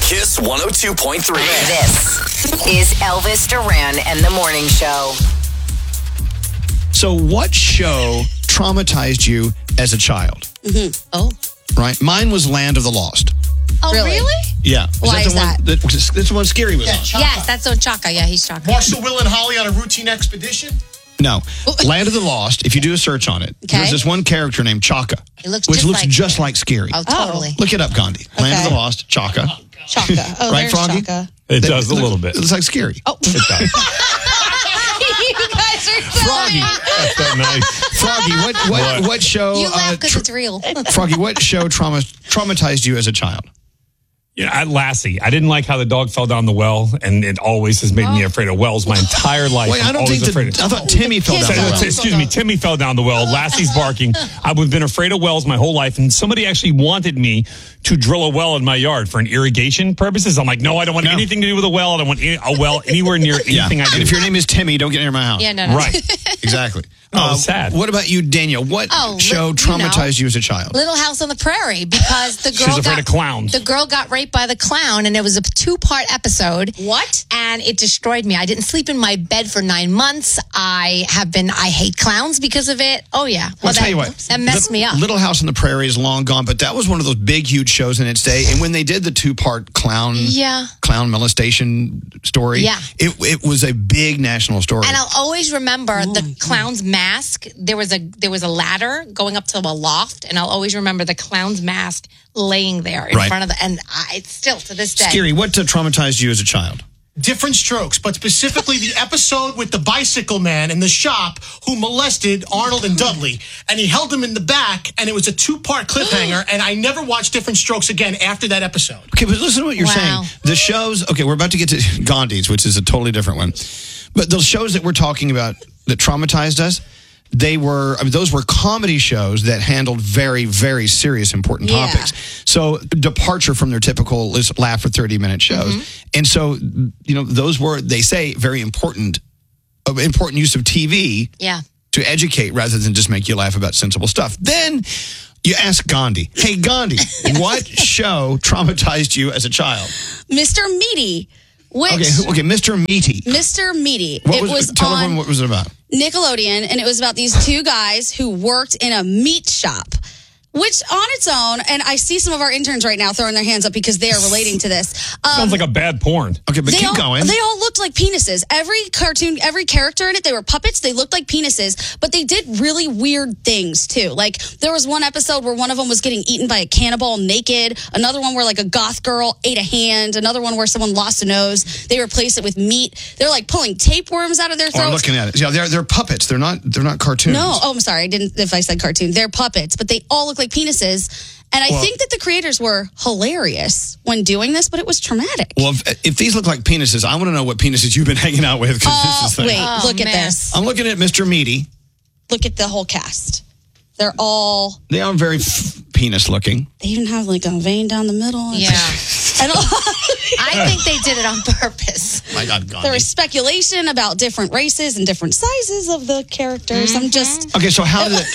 Kiss 102.3. This is Elvis Duran and the Morning Show. So what show traumatized you as a child? Oh. Right? Mine was Land of the Lost. Oh, really? Yeah. Why is that? That's the one Scary was on. Yes, that's on Chaka. Yeah, he's Chaka. Marshall, Will, and Holly on a routine expedition? No. Land of the Lost, if you do a search on it, there's this one character named Chaka, which looks just like Scary. Oh, totally. Look it up, Gandhi. Land of the Lost, Chaka. Chaka. Oh, Right, there's Froggy? Chaka. It does a little bit. It looks like Scary. Oh. It does. You guys are so Froggy. That's that nice. Froggy, what show? You laugh because it's real. Froggy, what show traumatized you as a child? Yeah, at Lassie. I didn't like how the dog fell down the well, and it always has made me afraid of wells my entire life. Wait, I I'm don't always think afraid I thought Timmy fell down the well. Excuse me, Timmy fell down the well. Lassie's barking. I've been afraid of wells my whole life, and somebody actually wanted me to drill a well in my yard for an irrigation purposes. I'm like, no, I don't want anything to do with a well. I don't want a well anywhere near anything I do. And if your name is Timmy, don't get near my house. Yeah, no. Right. Exactly. Oh, sad. What about you, Danielle? What show traumatized you as a child? Little House on the Prairie, because the girl She's afraid of clowns. The girl got raped by the clown, and it was a 2-part episode. What? And it destroyed me. I didn't sleep in my bed for 9 months. I hate clowns because of it. Oh, yeah. Well, I'll tell you what. That messed me up. Little House on the Prairie is long gone, but that was one of those big, huge shows in its day. And when they did the 2-part clown molestation story, it was a big national story. And I'll always remember the clown's mask. There was a ladder going up to a loft, and I'll always remember the clown's mask laying there in front of it's still to this day. Scary, what traumatized you as a child? Different Strokes, but specifically the episode with the bicycle man in the shop who molested Arnold and Dudley. And he held them in the back, and it was a 2-part cliffhanger, and I never watched Different Strokes again after that episode. Okay, but listen to what you're saying. The shows, we're about to get to Gandhi's, which is a totally different one. But those shows that we're talking about that traumatized us, those were comedy shows that handled very, very serious, important topics. So departure from their typical laugh for 30-minute shows. And so, those were, they say, very important use of TV to educate rather than just make you laugh about sensible stuff. Then you ask Gandhi, hey, Gandhi, what show traumatized you as a child? Mr. Meaty. Okay, Mr. Meaty. Mr. Meaty. Tell everyone what was it about. Nickelodeon, and it was about these 2 guys who worked in a meat shop. Which on its own, and I see some of our interns right now throwing their hands up because they are relating to this. Sounds like a bad porn. Okay, but keep going. They all looked like penises. Every cartoon, every character in it, they were puppets. They looked like penises, but they did really weird things too. Like there was one episode where one of them was getting eaten by a cannibal naked. Another one where like a goth girl ate a hand. Another one where someone lost a nose. They replaced it with meat. They're like pulling tapeworms out of their throats. I'm looking at it. Yeah, they're puppets. They're not cartoons. No, I'm sorry. If I said cartoon. They're puppets, but they all look like penises. And I think that the creators were hilarious when doing this, but it was traumatic. Well, if these look like penises, I want to know what penises you've been hanging out with. Look at this. I'm looking at Mr. Meaty. Look at the whole cast. They are very penis looking. They even have like a vein down the middle. Yeah. I think they did it on purpose. My God, Gandhi. There was speculation about different races and different sizes of the characters. Okay, so how did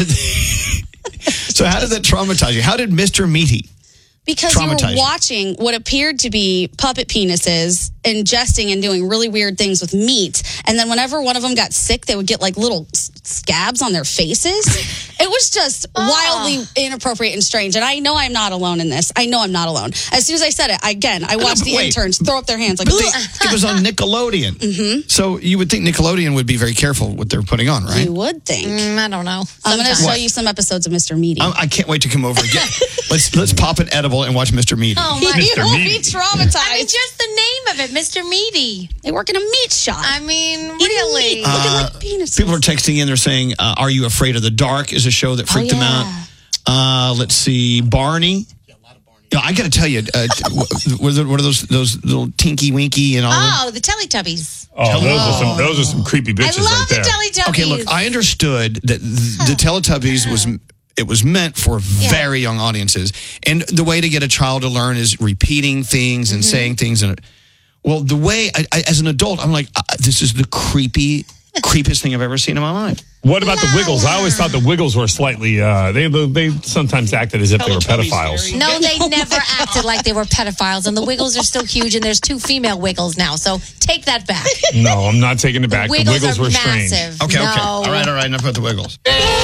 that traumatize you? How did Mr. Meaty because you were watching what appeared to be puppet penises ingesting and doing really weird things with meat. And then whenever one of them got sick, they would get like little scabs on their faces. It was just wildly inappropriate and strange. And I know I'm not alone in this. I know I'm not alone. As soon as I said it, I watched the interns throw up their hands like, it was on Nickelodeon. So you would think Nickelodeon would be very careful what they're putting on, right? You would think. I don't know. I'm going to show you some episodes of Mr. Meaty. I can't wait to come over again. Let's pop an edible and watch Mr. Meaty. Oh my! You will be traumatized. I mean, just the name of it, Mr. Meaty. They work in a meat shop. I mean, really? Looking like penises. People are texting in. They're saying, "Are You Afraid of the Dark?" is a show that freaked them out. Let's see, Barney. Yeah, I got to tell you, what are those little Tinky Winky and all? Oh, the Teletubbies. Oh, those are some creepy bitches. I love right there. the Teletubbies. Okay, look, I understood that the Teletubbies was meant for very young audiences, and the way to get a child to learn is repeating things and saying things. And well, the way I as an adult, I'm like, this is the creepiest thing I've ever seen in my life. What about the Wiggles? I always thought the Wiggles were slightly. They sometimes acted as if they were pedophiles. No, they never acted like they were pedophiles, and the Wiggles are still huge, and there's 2 female Wiggles now. So take that back. No, I'm not taking it back. The Wiggles were massive. strange. Okay, No. okay. All right. Enough about the Wiggles.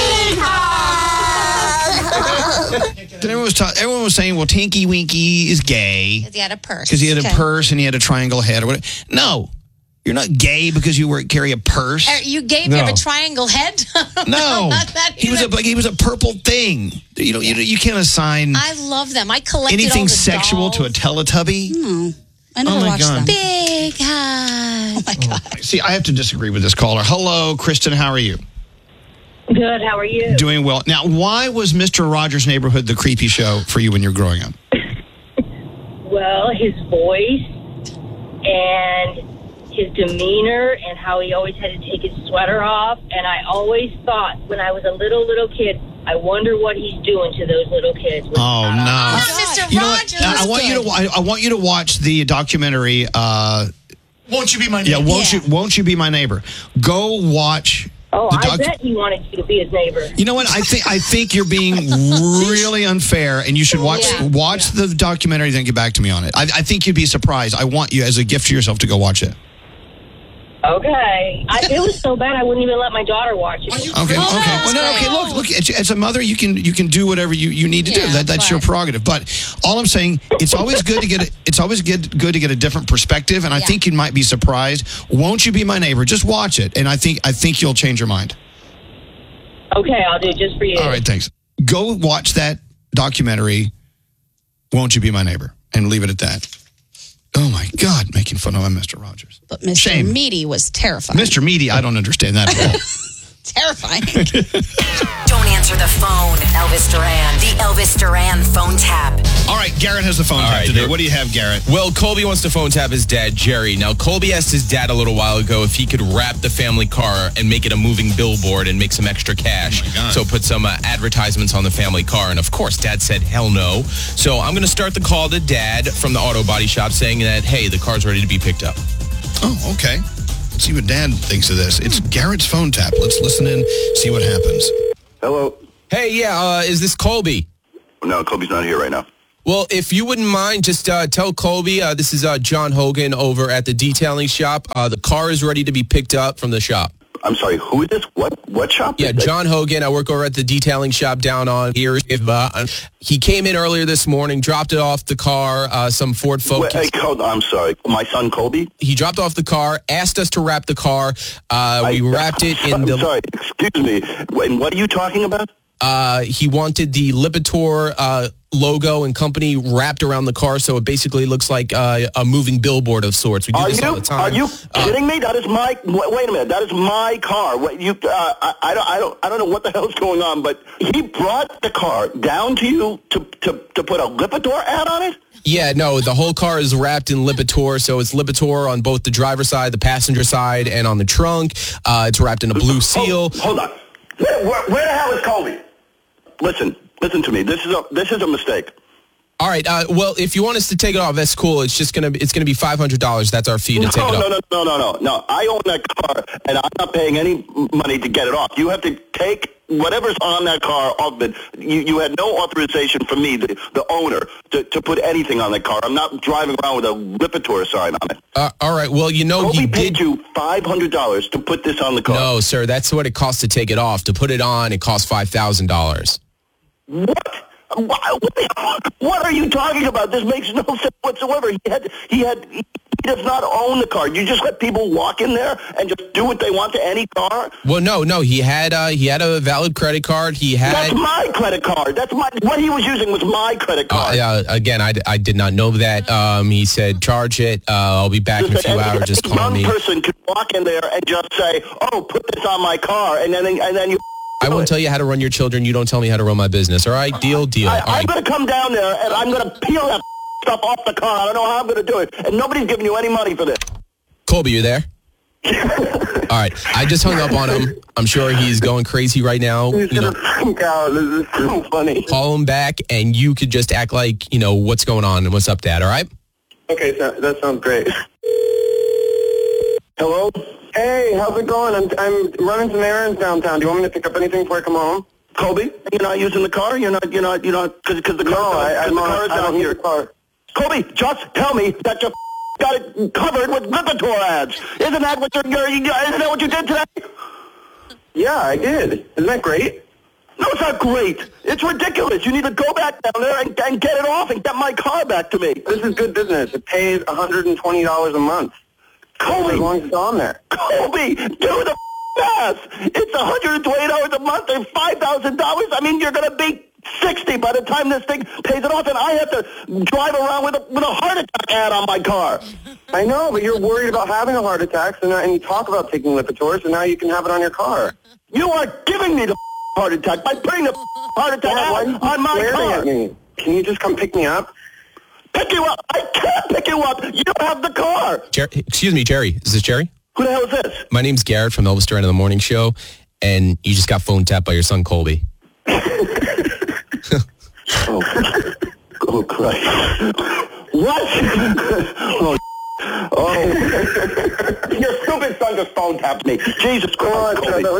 Then everyone was saying, well, Tinky Winky is gay. Because he had a purse. Because he had a purse and he had a triangle head or whatever. No. You're not gay because you carry a purse. You gay if you have a triangle head? No. He was a purple thing. You can't assign I love them. I collected anything all the sexual dolls. to a Teletubby. No. I never watched them. Big high. Oh, my God. See, I have to disagree with this caller. Hello, Kristen. How are you? Good. How are you? Doing well. Now, why was Mr. Rogers' Neighborhood the creepy show for you when you were growing up? Well, his voice and his demeanor and how he always had to take his sweater off. And I always thought when I was a little kid, I wonder what he's doing to those little kids. Oh, no. Mr. You know Rogers. what? I want you to watch the documentary. Won't You Be My Neighbor? Yeah, Won't You Be My Neighbor? Go watch. Oh, I bet he wanted you to be his neighbor. You know what? I think you're being really unfair, and you should watch the documentary, then get back to me on it. I think you'd be surprised. I want you, as a gift to yourself, to go watch it. Okay. It was so bad I wouldn't even let my daughter watch it. Okay. Well, no, okay. Look. As a mother, you can do whatever you need to do. That's your prerogative. But all I'm saying, it's always good to get good to get a different perspective. And I think you might be surprised. Won't You Be My Neighbor? Just watch it, and I think you'll change your mind. Okay, I'll do it just for you. All right, thanks. Go watch that documentary. Won't You Be My Neighbor? And leave it at that. Oh, my God, making fun of Mr. Rogers. But Mr. Meaty was terrifying. Mr. Meaty, I don't understand that at all. Terrifying. Don't answer the phone, Elvis Duran. The Elvis Duran phone tap. All right, Garrett has the phone tap today. What do you have, Garrett? Well, Colby wants to phone tap his dad, Jerry. Now, Colby asked his dad a little while ago if he could wrap the family car and make it a moving billboard and make some extra cash. So put some advertisements on the family car. And, of course, Dad said, hell no. So I'm going to start the call to Dad from the auto body shop saying that, hey, the car's ready to be picked up. Oh, okay. Let's see what Dad thinks of this. It's Garrett's phone tap. Let's listen in, see what happens. Hello. Hey, is this Colby? No, Colby's not here right now. Well, if you wouldn't mind, just tell Colby this is John Hogan over at the detailing shop. The car is ready to be picked up from the shop. I'm sorry, who is this? What shop? Yeah, John Hogan. I work over at the detailing shop down on here. He came in earlier this morning, dropped it off the car, some Ford Focus. Wait, I'm sorry. My son, Colby? He dropped off the car, asked us to wrap the car. We wrapped it in the... I'm sorry, excuse me. And what are you talking about? He wanted the Lipitor logo and company wrapped around the car, so it basically looks like a moving billboard of sorts. We do this all the time. Are you kidding me? That is my... Wait a minute. That is my car. I don't know what the hell's going on, but he brought the car down to you to put a Lipitor ad on it? Yeah, no, the whole car is wrapped in Lipitor, so it's Lipitor on both the driver's side, the passenger side, and on the trunk. It's wrapped in a blue seal. Hold on. Where the hell is Colby? Listen to me. This is a mistake. All right. Well, if you want us to take it off, that's cool. It's gonna be $500. That's our fee to take it off. No. I own that car, and I'm not paying any money to get it off. You have to take whatever's on that car off it. You had no authorization from me, the owner, to put anything on that car. I'm not driving around with a Lipitor sign on it. All right. Well, Colby paid you $500 to put this on the car. No, sir. That's what it costs to take it off. To put it on, it costs $5,000. What? What are you talking about? This makes no sense whatsoever. He does not own the car. You just let people walk in there and just do what they want to any car? Well, no. He had a valid credit card. That's my credit card. What he was using was my credit card. Again, I did not know that. He said charge it. I'll be back in a few hours. Just call me. A young person could walk in there and just say, "Oh, put this on my car," and then you. I won't tell you how to run your children. You don't tell me how to run my business. All right? Deal. I'm going to come down there, and I'm going to peel that stuff off the car. I don't know how I'm going to do it. And nobody's giving you any money for this. Colby, you there? All right. I just hung up on him. I'm sure he's going crazy right now. He's going to freak out. This is so funny. Call him back, and you could just act like, what's going on and what's up, Dad, all right? Okay, that sounds great. Hello? Hey, how's it going? I'm running some errands downtown. Do you want me to pick up anything before I come home? Colby, you're not using the car? You're not, because the car is down here. Colby, just tell me that you got it covered with Lipitor ads. Isn't that what isn't that what you did today? Yeah, I did. Isn't that great? No, it's not great. It's ridiculous. You need to go back down there and get it off and get my car back to me. This is good business. It pays $120 a month. Colby, as long as it's on there. Colby, do the math. It's $120 a month and $5,000. I mean, you're going to be 60 by the time this thing pays it off, and I have to drive around with a heart attack ad on my car. I know, but you're worried about having a heart attack, and you talk about taking Lipitor, so now you can have it on your car. You are giving me the heart attack by putting the heart attack ad on my car. At me? Can you just come pick me up? Pick you up? I can't pick you up. You don't have the car. Excuse me, Jerry. Is this Jerry? Who the hell is this? My name's Garrett from Elvis Duran in the Morning Show, and you just got phone tapped by your son, Colby. Oh, Christ. What? Your stupid son just phone tapped me. Jesus Christ.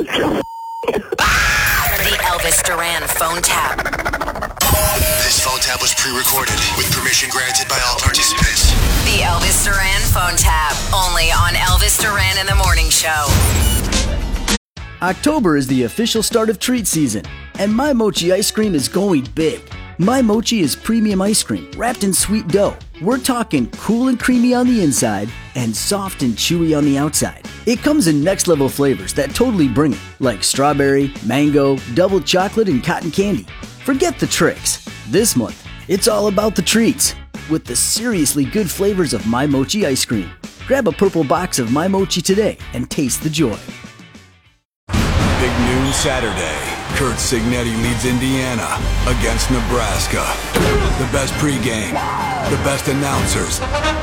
The Elvis Duran phone tap. This phone tap was pre-recorded with permission granted by all participants. The Elvis Duran phone tap, only on Elvis Duran in the Morning Show. October is the official start of treat season, and My Mochi ice cream is going big. My Mochi is premium ice cream wrapped in sweet dough. We're talking cool and creamy on the inside and soft and chewy on the outside. It comes in next level flavors that totally bring it, like strawberry, mango, double chocolate, and cotton candy. Forget the tricks. This month, it's all about the treats with the seriously good flavors of My Mochi ice cream. Grab a purple box of My Mochi today and taste the joy. Big noon Saturday. Kurt Signetti leads Indiana against Nebraska. The best pregame, the best announcers.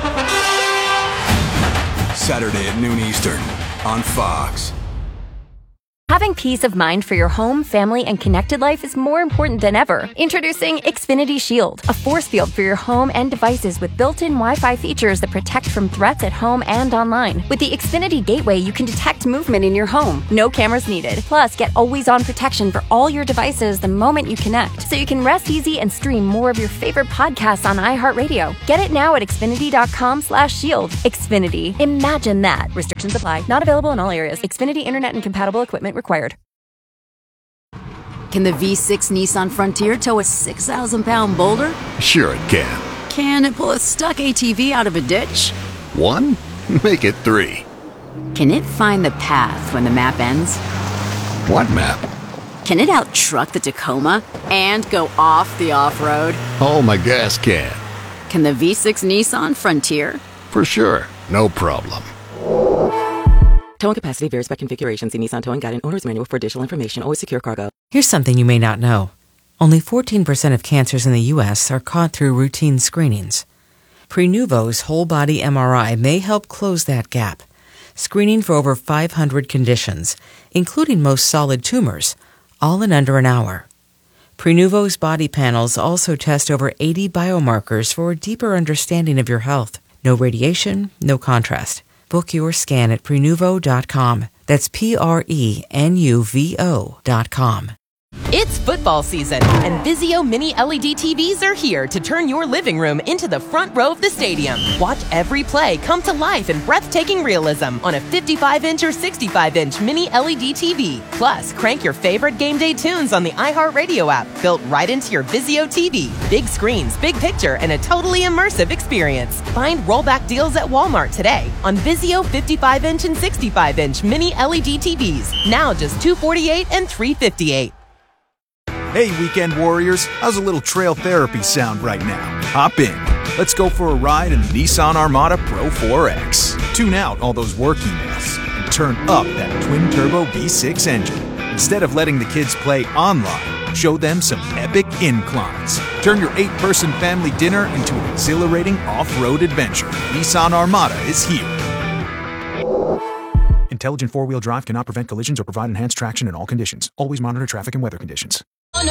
Saturday at noon Eastern on Fox. Having peace of mind for your home, family, and connected life is more important than ever. Introducing Xfinity Shield, a force field for your home and devices with built-in Wi-Fi features that protect from threats at home and online. With the Xfinity Gateway, you can detect movement in your home. No cameras needed. Plus, get always-on protection for all your devices the moment you connect, so you can rest easy and stream more of your favorite podcasts on iHeartRadio. Get it now at Xfinity.com/shield. Xfinity. Imagine that. Restrictions apply. Not available in all areas. Xfinity Internet and compatible equipment required. Can the V6 Nissan Frontier tow a 6,000-pound boulder? Sure it can. Can it pull a stuck ATV out of a ditch? 1? Make it 3. Can it find the path when the map ends? What map? Can it out-truck the Tacoma and go off the off-road? Oh, my gas can. Can the V6 Nissan Frontier? For sure. No problem. Towing capacity varies by configuration. See Nissan Towing Guide and Owner's Manual for additional information. Always secure cargo. Here's something you may not know. Only 14% of cancers in the U.S. are caught through routine screenings. Prenuvo's whole-body MRI may help close that gap, screening for over 500 conditions, including most solid tumors, all in under an hour. Prenuvo's body panels also test over 80 biomarkers for a deeper understanding of your health. No radiation, no contrast. Book your scan at Prenuvo.com. That's Prenuvo.com. It's football season, and Vizio Mini LED TVs are here to turn your living room into the front row of the stadium. Watch every play come to life in breathtaking realism on a 55-inch or 65-inch Mini LED TV. Plus, crank your favorite game day tunes on the iHeartRadio app, built right into your Vizio TV. Big screens, big picture, and a totally immersive experience. Find rollback deals at Walmart today on Vizio 55-inch and 65-inch Mini LED TVs. Now just $248 and $358. Hey, weekend warriors, how's a little trail therapy sound right now? Hop in. Let's go for a ride in the Nissan Armada Pro 4X. Tune out all those work emails and turn up that twin-turbo V6 engine. Instead of letting the kids play online, show them some epic inclines. Turn your 8-person family dinner into an exhilarating off-road adventure. Nissan Armada is here. Intelligent four-wheel drive cannot prevent collisions or provide enhanced traction in all conditions. Always monitor traffic and weather conditions.